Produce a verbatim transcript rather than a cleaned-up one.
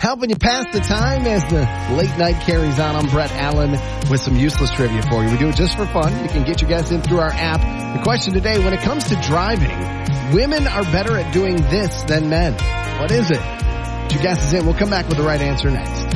helping you pass the time as the late night carries on. I'm Brett Allen with some useless trivia for you. We do it just for fun. You can get your guess in through our app. The question today, when it comes to driving, women are better at doing this than men. What is it? Get your guesses in. We'll come back with the right answer next.